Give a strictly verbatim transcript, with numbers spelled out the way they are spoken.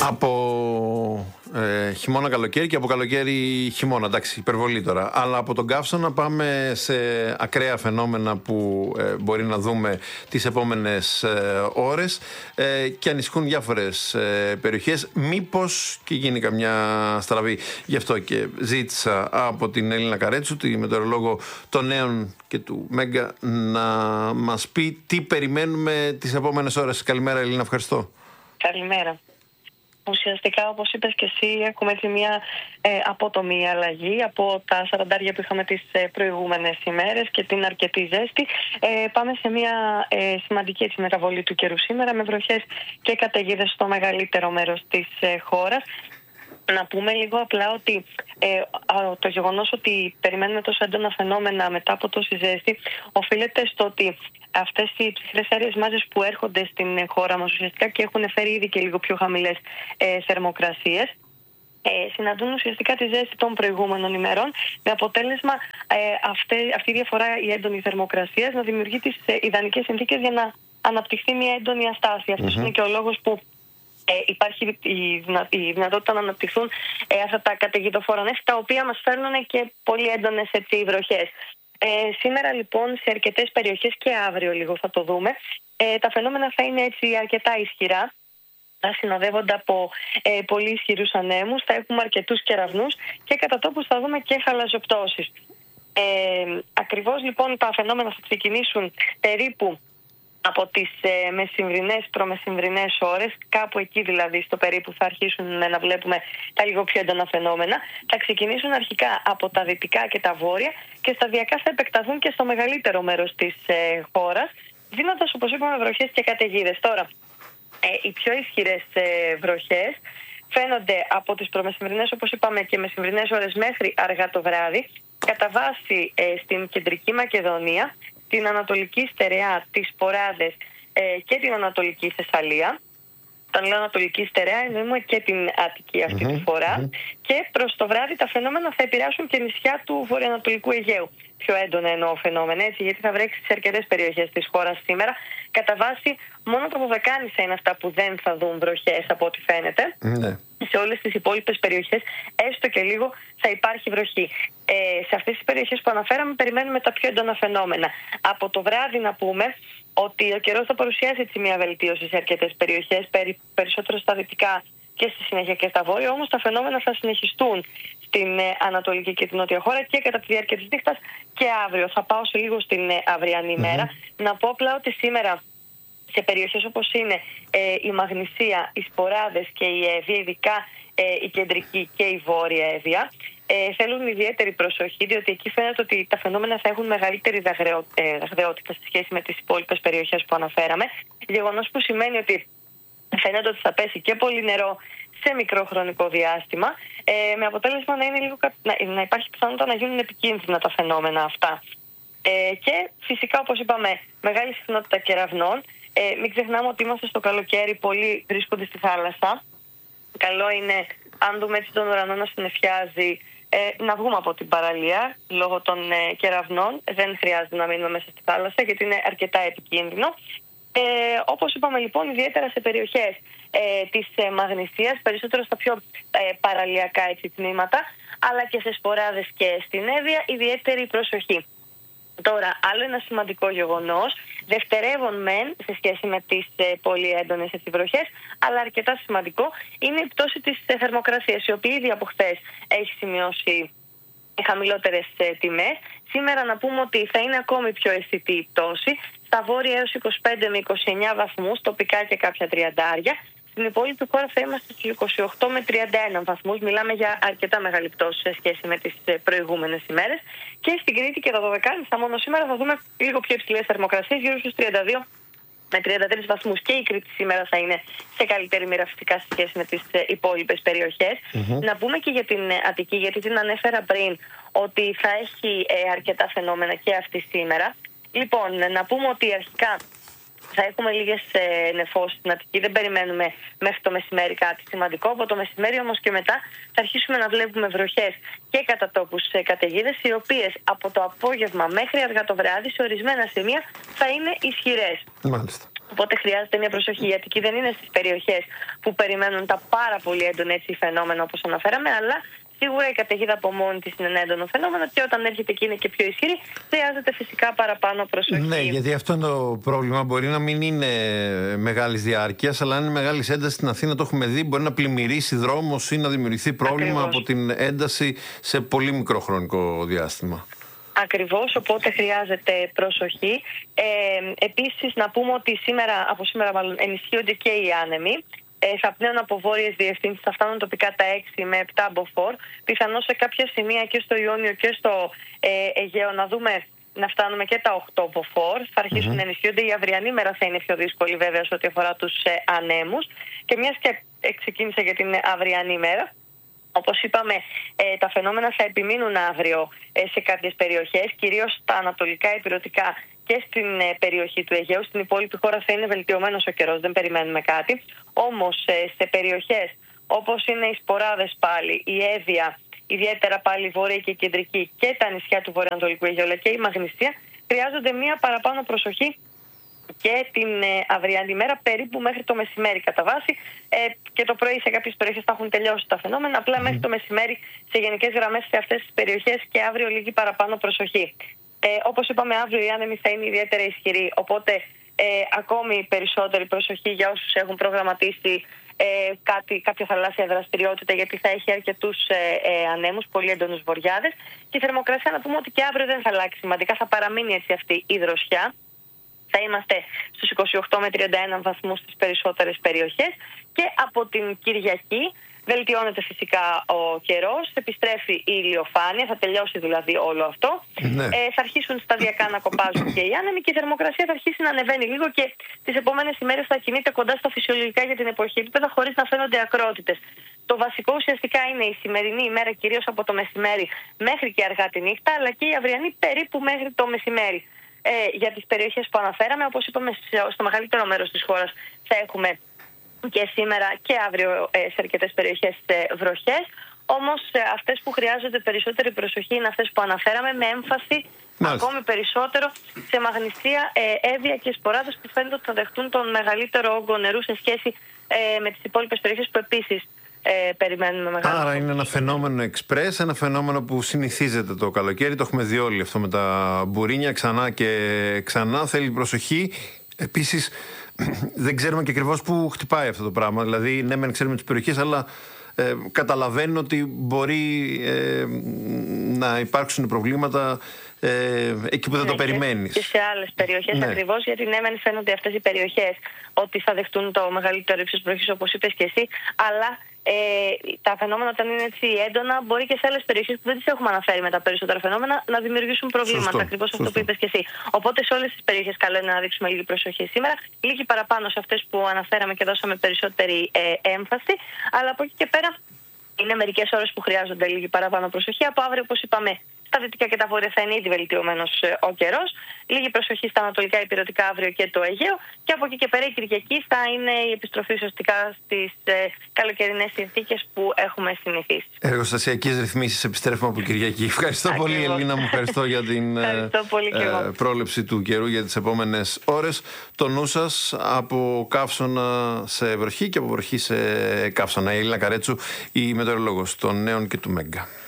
Από ε, χειμώνα καλοκαίρι και από καλοκαίρι χειμώνα, εντάξει, υπερβολή τώρα. Αλλά από τον καύσωνα πάμε σε ακραία φαινόμενα που ε, μπορεί να δούμε τις επόμενες ε, ώρες ε, και ανησυχούν διάφορες ε, περιοχές. Μήπως και γίνει καμιά στραβή. Γι' αυτό και ζήτησα από την Έλληνα Καρέτσου, τη μετεωρολόγο των Νέων και του Μέγκα, να μας πει τι περιμένουμε τις επόμενες ώρες. Καλημέρα, Έλληνα, ευχαριστώ. Καλημέρα. Ουσιαστικά, όπως είπες και εσύ, έχουμε έτσι μια ε, απότομη αλλαγή από τα σαραντάρια που είχαμε τις ε, προηγούμενες ημέρες και την αρκετή ζέστη. Ε, πάμε σε μια ε, σημαντική έτσι, μεταβολή του καιρού σήμερα, με βροχές και καταιγίδες στο μεγαλύτερο μέρος της ε, χώρας. Να πούμε λίγο απλά ότι ε, το γεγονός ότι περιμένουμε τόσο έντονα φαινόμενα μετά από τόση ζέστη οφείλεται στο ότι αυτές οι ψυχρές αέριες μάζες που έρχονται στην χώρα μας ουσιαστικά και έχουν φέρει ήδη και λίγο πιο χαμηλές ε, θερμοκρασίες, ε, συναντούν ουσιαστικά τη ζέστη των προηγούμενων ημερών, με αποτέλεσμα ε, αυτή, αυτή η διαφορά, η έντονη θερμοκρασία, να δημιουργεί τις ε, ιδανικές συνθήκες για να αναπτυχθεί μια έντονη αστάθεια. Mm-hmm. Αυτός είναι και ο λόγος που Ε, υπάρχει η, δυνα, η δυνατότητα να αναπτυχθούν ε, αυτά τα καταιγιδοφόρα νέφη, τα οποία μας φέρνουν και πολύ έντονες έτσι, βροχές. Ε, σήμερα λοιπόν σε αρκετές περιοχές και αύριο λίγο θα το δούμε, ε, τα φαινόμενα θα είναι έτσι αρκετά ισχυρά. Θα συνοδεύονται από ε, πολύ ισχυρούς ανέμους, θα έχουμε αρκετούς κεραυνούς και κατά τόπους θα δούμε και χαλαζοπτώσεις. Ε, ακριβώς λοιπόν τα φαινόμενα θα ξεκινήσουν περίπου από τις ε, μεσημβρινές, προμεσημβρινές ώρες, κάπου εκεί δηλαδή στο περίπου θα αρχίσουν να βλέπουμε τα λίγο πιο έντονα φαινόμενα. Θα ξεκινήσουν αρχικά από τα δυτικά και τα βόρεια και σταδιακά θα επεκταθούν και στο μεγαλύτερο μέρος της ε, χώρας, δίνοντας, όπως είπαμε, βροχές και καταιγίδες. Τώρα, ε, οι πιο ισχυρές ε, βροχές φαίνονται από τις προμεσημβρινές, όπως είπαμε, και μεσημβρινές ώρες μέχρι αργά το βράδυ, κατά βάση ε, στην κεντρική Μακεδονία, την Ανατολική Στερεά, τις Ποράδες ε, και την Ανατολική Θεσσαλία. Όταν λέω Ανατολική Στερεά εννοούμε και την Αττική αυτή mm-hmm. τη φορά. Mm-hmm. Και προς το βράδυ τα φαινόμενα θα επηρεάσουν και νησιά του βορειοανατολικού Αιγαίου. Πιο έντονα εννοώ φαινόμενα, έτσι, γιατί θα βρέξει σε αρκετές περιοχές της χώρας σήμερα. Κατά βάση, μόνο τα Βοδεκάνησα είναι αυτά που δεν θα δουν βροχές από ό,τι φαίνεται. Mm-hmm. Σε όλες τις υπόλοιπες περιοχές, έστω και λίγο, θα υπάρχει βροχή. Ε, σε αυτές τις περιοχές που αναφέραμε, περιμένουμε τα πιο έντονα φαινόμενα. Από το βράδυ να πούμε ότι ο καιρός θα παρουσιάσει έτσι μια βελτίωση σε αρκετές περιοχές, περι, περισσότερο στα δυτικά και στη συνέχεια και στα βόρεια, όμως τα φαινόμενα θα συνεχιστούν στην ε, Ανατολική και την Νότια χώρα και κατά τη διάρκεια της νύχτας και αύριο. Θα πάω σε λίγο στην ε, αυριανή mm-hmm. μέρα. Να πω απλά ότι σήμερα σε περιοχές όπως είναι ε, η Μαγνησία, οι Σποράδες και η Εύβοια, ειδικά ε, η κεντρική και η βόρεια Εύβοια, ε, θέλουν ιδιαίτερη προσοχή, διότι εκεί φαίνεται ότι τα φαινόμενα θα έχουν μεγαλύτερη δαγραιότητα σε σχέση με τις υπόλοιπες περιοχές που αναφέραμε. Γεγονός που σημαίνει ότι φαίνεται ότι θα πέσει και πολύ νερό σε μικρό χρονικό διάστημα, ε, με αποτέλεσμα να, είναι λίγο, να, να υπάρχει πιθανότητα να γίνουν επικίνδυνα τα φαινόμενα αυτά. Ε, και φυσικά, όπως είπαμε, μεγάλη συχνότητα κεραυνών. Ε, μην ξεχνάμε ότι είμαστε στο καλοκαίρι, πολλοί βρίσκονται στη θάλασσα. Καλό είναι, αν δούμε έτσι τον ουρανό να συννεφιάζει, ε, να βγούμε από την παραλία λόγω των ε, κεραυνών. Δεν χρειάζεται να μείνουμε μέσα στη θάλασσα, γιατί είναι αρκετά επικίνδυνο. Ε, όπως είπαμε λοιπόν, ιδιαίτερα σε περιοχές ε, της ε, Μαγνησίας, περισσότερο στα πιο ε, παραλιακά έτσι, τμήματα, αλλά και σε Σποράδες και στην Εύβοια, ιδιαίτερη προσοχή. Τώρα, άλλο ένα σημαντικό γεγονός, δευτερεύον μεν σε σχέση με τις ε, πολύ έντονες βροχές, αλλά αρκετά σημαντικό, είναι η πτώση της ε, θερμοκρασίας, η οποία ήδη από χθες έχει σημειώσει χαμηλότερες ε, τιμές. Σήμερα να πούμε ότι θα είναι ακόμη πιο αισθητή η πτώση, στα βόρεια έως είκοσι πέντε με είκοσι εννέα βαθμούς, τοπικά και κάποια τριαντάρια. Στην υπόλοιπη χώρα θα είμαστε στους είκοσι οκτώ με τριάντα ένα βαθμούς. Μιλάμε για αρκετά μεγάλη πτώση σε σχέση με τις προηγούμενες ημέρες. Και στην Κρήτη και τα Δωδεκάνησα μόνο σήμερα θα δούμε λίγο πιο υψηλές θερμοκρασίες, γύρω στους τριάντα δύο με τριάντα τρεις βαθμούς. Και η Κρήτη σήμερα θα είναι σε καλύτερη μοίρα φυσικά σε σχέση με τις υπόλοιπες περιοχές. Mm-hmm. Να πούμε και για την Αττική, γιατί την ανέφερα πριν, ότι θα έχει ε, αρκετά φαινόμενα και αυτή σήμερα. Λοιπόν, να πούμε ότι αρχικά θα έχουμε λίγες ε, νεφώσεις στην Αττική, δεν περιμένουμε μέχρι το μεσημέρι κάτι σημαντικό. Από το μεσημέρι όμως και μετά θα αρχίσουμε να βλέπουμε βροχές και κατά τόπους ε, καταιγίδες, οι οποίες από το απόγευμα μέχρι αργά το βράδυ σε ορισμένα σημεία θα είναι ισχυρές. Μάλιστα. Οπότε χρειάζεται μια προσοχή. Η Αττική δεν είναι στις περιοχές που περιμένουν τα πάρα πολύ έντονα έτσι φαινόμενα όπως αναφέραμε, αλλά σίγουρα η καταιγίδα από μόνη της είναι ένα έντονο φαινόμενο και όταν έρχεται και είναι και πιο ισχυρή, χρειάζεται φυσικά παραπάνω προσοχή. Ναι, γιατί αυτό είναι το πρόβλημα. Μπορεί να μην είναι μεγάλης διάρκειας, αλλά αν είναι μεγάλης έντασης στην Αθήνα, το έχουμε δει, μπορεί να πλημμυρίσει δρόμος ή να δημιουργηθεί πρόβλημα Ακριβώς. από την ένταση σε πολύ μικρό χρονικό διάστημα. Ακριβώς, οπότε χρειάζεται προσοχή. Ε, επίσης, να πούμε ότι σήμερα, από σήμερα μάλλον, ενισχύονται και οι άνεμοι. Ε, θα πνέουν από βόρειες διευθύνσεις, θα φτάνουν τοπικά τα έξι με επτά μποφόρ. Πιθανώς σε κάποια σημεία και στο Ιόνιο και στο ε, Αιγαίο να δούμε να φτάνουμε και τα οκτώ μποφόρ. Θα αρχίσουν mm-hmm. να ενισχύονται. Η αυριανή μέρα θα είναι πιο δύσκολη βέβαια σε ό,τι αφορά τους ε, ανέμους. Και μιας και ξεκίνησα για την αυριανή μέρα, όπως είπαμε, ε, τα φαινόμενα θα επιμείνουν αύριο ε, σε κάποιες περιοχές, κυρίως στα ανατολικά ηπειρωτικά και στην ε, περιοχή του Αιγαίου. Στην υπόλοιπη χώρα θα είναι βελτιωμένος ο καιρός, δεν περιμένουμε κάτι. Όμως ε, σε περιοχές όπως είναι οι Σποράδες πάλι, η Εύβοια, ιδιαίτερα πάλι η Βόρεια και η Κεντρική και τα νησιά του Βορειοανατολικού Αιγαίου, αλλά και η Μαγνησία, χρειάζονται μία παραπάνω προσοχή και την ε, αυριανή μέρα περίπου μέχρι το μεσημέρι κατά βάση ε, και το πρωί σε κάποιες περιοχές θα έχουν τελειώσει τα φαινόμενα, απλά mm. μέχρι το μεσημέρι σε γενικές γραμμές σε αυτές τις περιοχές και αύριο λίγη παραπάνω προσοχή. Ε, όπως είπαμε, αύριο οι άνεμοι θα είναι ιδιαίτερα ισχυροί, οπότε ε, ακόμη περισσότερη προσοχή για όσους έχουν προγραμματίσει ε, κάτι, κάποια θαλάσσια δραστηριότητα, γιατί θα έχει αρκετούς ε, ε, ανέμους, πολύ έντονους βοριάδες, και η θερμοκρασία να πούμε ότι και αύριο δεν θα αλλάξει σημαντικά, θα παραμείνει έτσι αυτή η δροσιά. Θα είμαστε στους είκοσι οκτώ με τριάντα ένα βαθμούς στις περισσότερες περιοχές και από την Κυριακή βελτιώνεται φυσικά ο καιρός, επιστρέφει η ηλιοφάνεια, θα τελειώσει δηλαδή όλο αυτό. Ναι. Ε, θα αρχίσουν σταδιακά να κοπάζουν και οι άνεμοι και η θερμοκρασία θα αρχίσει να ανεβαίνει λίγο και τις επόμενες ημέρες θα κινείται κοντά στα φυσιολογικά για την εποχή επίπεδα χωρίς να φαίνονται ακρότητες. Το βασικό ουσιαστικά είναι η σημερινή ημέρα, κυρίως από το μεσημέρι μέχρι και αργά τη νύχτα, αλλά και η αυριανή περίπου μέχρι το μεσημέρι. Ε, για τις περιοχές που αναφέραμε, όπως είπαμε, στο μεγαλύτερο μέρος της χώρας θα έχουμε και σήμερα και αύριο ε, σε αρκετές περιοχές ε, βροχές. Όμως ε, αυτές που χρειάζονται περισσότερη προσοχή είναι αυτές που αναφέραμε, με έμφαση Μάλιστα. ακόμη περισσότερο σε Μαγνησία, ε, Εύβοια και Σποράδες, που φαίνεται ότι θα δεχτούν τον μεγαλύτερο όγκο νερού σε σχέση ε, με τις υπόλοιπες περιοχές που επίσης Ε, περιμένουμε μεγάλο. Άρα είναι ένα φαινόμενο εξπρές, ένα φαινόμενο που συνηθίζεται το καλοκαίρι. Το έχουμε δει όλοι αυτό με τα μπουρίνια ξανά και ξανά. Θέλει προσοχή. Επίσης δεν ξέρουμε και ακριβώς πού χτυπάει αυτό το πράγμα. Δηλαδή ναι μεν ξέρουμε τις περιοχές, αλλά ε, καταλαβαίνω ότι μπορεί ε, να υπάρξουν προβλήματα ε, εκεί που δεν ναι, το περιμένεις. Και σε άλλες περιοχές ναι. ακριβώς, γιατί ναι μεν φαίνονται αυτές οι περιοχές ότι θα δεχτούν το μεγαλύτερο ύψος βροχής όπως είπες και εσύ, αλλά Ε, τα φαινόμενα όταν είναι έτσι έντονα μπορεί και σε άλλες περιοχές που δεν τις έχουμε αναφέρει με τα περισσότερα φαινόμενα να δημιουργήσουν προβλήματα. Ακριβώς αυτό που είπες και εσύ. Οπότε σε όλες τις περιοχές καλό είναι να δείξουμε λίγη προσοχή σήμερα, λίγη παραπάνω σε αυτές που αναφέραμε και δώσαμε περισσότερη ε, έμφαση, αλλά από εκεί και πέρα είναι μερικές ώρες που χρειάζονται λίγη παραπάνω προσοχή. Από αύριο, όπως είπαμε, στα δυτικά και τα βόρεια θα είναι ήδη βελτιωμένος ο καιρός. Λίγη προσοχή στα ανατολικά ηπειρωτικά αύριο και το Αιγαίο. Και από εκεί και πέρα η Κυριακή θα είναι η επιστροφή ουσιαστικά στις ε, καλοκαιρινές συνθήκες που έχουμε συνηθίσει. Εργοστασιακές ρυθμίσεις, επιστρέφουμε από Κυριακή. Ευχαριστώ Ακριβώς. πολύ, Ελίνα μου. Ευχαριστώ για την ε, ε, πρόληψη του καιρού για τις επόμενες ώρες. Το νου σας από καύσωνα σε βροχή και από βροχή σε καύσωνα. Η Ελίνα Καρέτσου, η μετεωρολόγος των Νέων και του Μέγκα.